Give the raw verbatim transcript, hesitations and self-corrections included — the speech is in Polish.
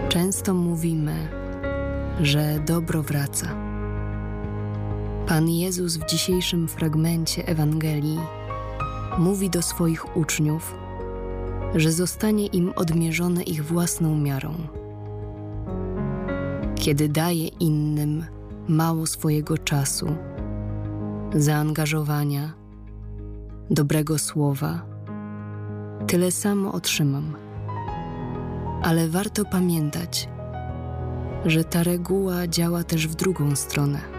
Często mówimy, że dobro wraca. Pan Jezus w dzisiejszym fragmencie Ewangelii mówi do swoich uczniów, że zostanie im odmierzone ich własną miarą. Kiedy daje innym mało swojego czasu, zaangażowania, dobrego słowa, tyle samo otrzymam. Ale warto pamiętać, że ta reguła działa też w drugą stronę.